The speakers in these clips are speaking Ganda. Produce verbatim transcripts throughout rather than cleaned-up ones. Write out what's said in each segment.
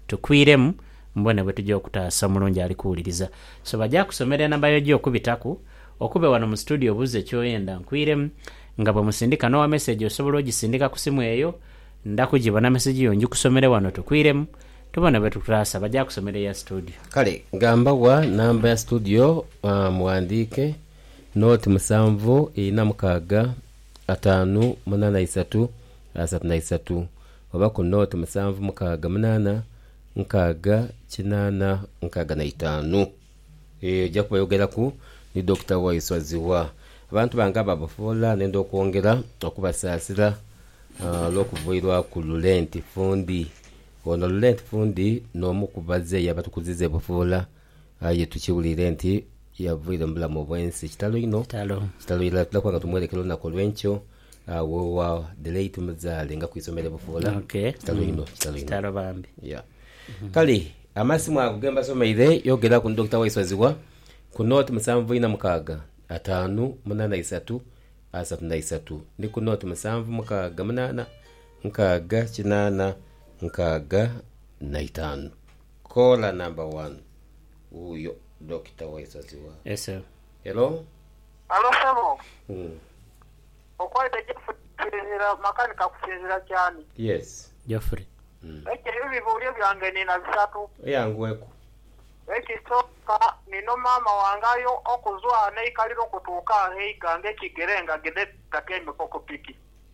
tukwiremu mbone bwe tujja okutaasa mulungi ali kuwuliriza. So bajja kusomera enamba yo gy'okubitaku okube wano mu studio obuze kyoyenda nkwiremu nga bwe musindika nowa message osobola ogisindika ku simu eyo ndakugibona message yo njikusomere wano tukwiremu tubona bwe tutaasa bajja kusomera ya studio. Kale gamba wa namba ya studio uh, muandike noti musanvu ina mukaga atanu munana isatu asatu na isatu oba ku noti musanvu mukaga munana nkaga kinana nkaga na itanu. E jja kubayogera ku ni Doctor Waiswaziwa. Abantu banga babafola nendo kwongera okubasaasira uh, lokuvuirwa ku Lulenti Fundi. Ono Lulenti Fundi n'omu kubaze yabatukuzize bufola aye tukiwulire nti yavuire mbulamu bwensi kitalo ino kitalo kitalo ila tulakwanga tumwerekero na kolwencho awo wa delay tumuzale nga kwisomere bufola. Okay. Kitalo ino kitalo ino kitalo bambi. Yeah. Mm-hmm. Kali amasimu akugemba someire yogera ku Doctor Waiswaziwa ku noti musanvu ina mukaga atanu munana isatu asatu na isatu ndi ku noti musanvu mukaga munana nkaga kinana nkaga na itanu. Caller number one uyo Doctor Waiswaziwa. Yes sir. Hello. Hello sir. Hmm. Okwaite jefera makanika kufezera cyane. Yes. Jeffrey. Mm. Eke hivi buri byange ni na bisatu. Yangu eko. Eki soka nino mama wangayo okuzwa ne ikaliro kutuka he gange kigerenga gede kakeme koko piki.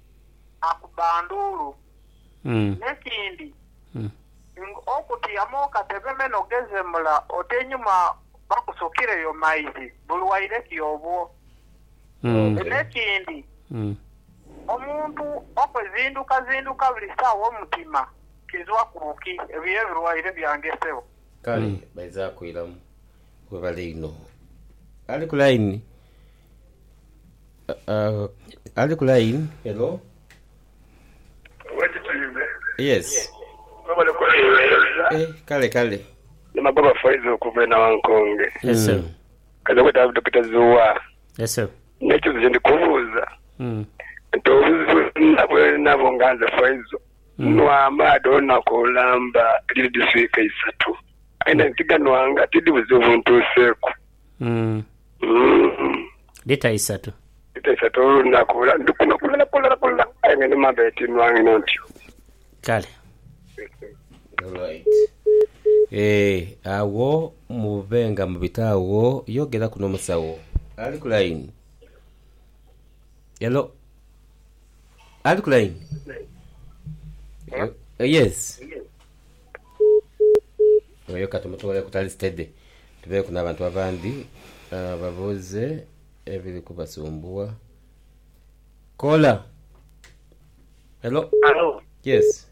Akubanduru. Mm. Nekindi. Mm. Okuti amoka tebeme no gezemula otenyuma bakusokire yo maizi bulwaire kiyobo. Mm. Nekindi. Mm. Omuntu okwezinduka zinduka buli sawa omutima kizwa kuruki ebiye birwaire byangesewo. Kali mm. baiza kuiramu kwebale ino ali ku line uh, ali ku line. Hello. Wati tuyime. Yes. Baba leko yeye. Eh kale kale. Ni mababa Faizo kumena wankonge. Yes sir. Mm. Kaza kwa Doctor Zuwa. Yes sir. Necho zindi kubuza. Mm. Ntobuzo nabwe nabo nganza Faizo. Mm. Nwamba dona kolamba lili diswika isatu. Aina ntiganwanga tidi buzubuntu seku. Mm. Mm. Lita isatu. Lita isatu nakula ndukuna kula kula kula. Aina ni mabeti nwangi nontyo. Kale. Alright. Eh awo mubenga mubitawo yogera kuno musawo. Ali ku line. Hello. Ali ku line. Uh, yes. Oyo katumutwale kutali steady. Tube kuna abantu abandi uh, babuze ebiri kubasumbua. Kola. Hello. Hello. Yes.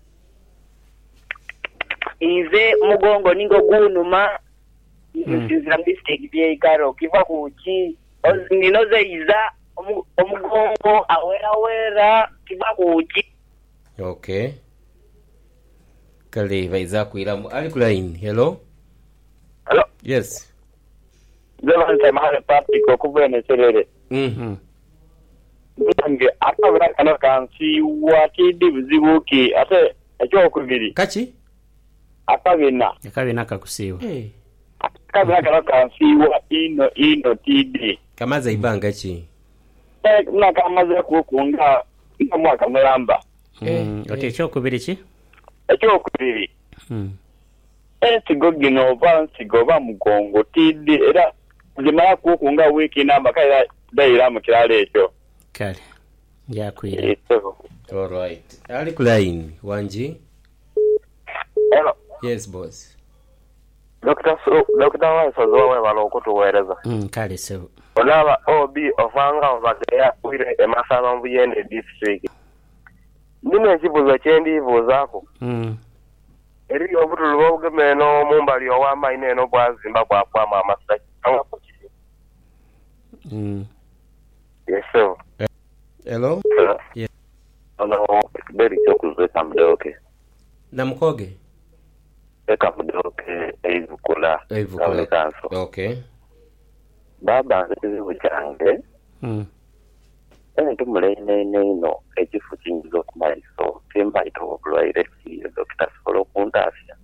Ize mugongo ningo gunuma nzira mm. mistake bye ikaro kiva kuchi ninoze iza omugongo awera wera kiva kuchi. Okay. Kale baiza kuiramu ali ku line. Hello. Hello. Yes. Zevan semare public okubene serere. Mhm. Nge akabra kana kansi wati dibuzibuki ate ekyo okubiri. Kachi? Akabina. Akabina kakusiwa. Eh. Akabina kana kansi wa ino ino tidi. Kamaza ibanga chi? Eh na kamaza kukunga mwaka mulamba. Mm. Ote ekyo okubiri ki? Ekyo okubiri. Mm. Ensigo gino oba nsigo oba mugongo tidde era zimala kukunga wiki namba kale daira mu kiralo ekyo. Kale. Yakwira. All right. Ali ku line Wanji. Hello. Yes boss. Doctor So Doctor Waiswaziwa we balo okutuweereza. Mm kale sebo. Olaba O B ofanga obagera wire emasaba mbuyende district. Nime ekibuzo kyendibuuzaako. Mm. Eri obutulu bw'obugemeno mumbali ow'amaino eno bwazimba bwafaamu amasaki. Mm. Yes sir. Hello. Sir. Yes. Ono beri kyokuze kamudoke. Namukoge. Ekamudoke eivukula. Eivukula. Kanso. Okay. Baba nzibu kyange. Mm. Ene tumulene ino ekifu kingiza okumaiso kimbaito obulwaire kiyo Doctor Solo kuntasya.